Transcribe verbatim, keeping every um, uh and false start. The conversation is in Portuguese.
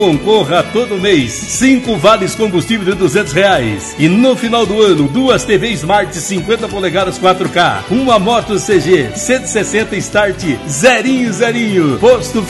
Concorra todo mês, cinco vales combustível de duzentos reais. E no final do ano, duas T V Smart cinquenta polegadas quatro K, uma moto C G cento e sessenta Start zerinho zerinho. Posto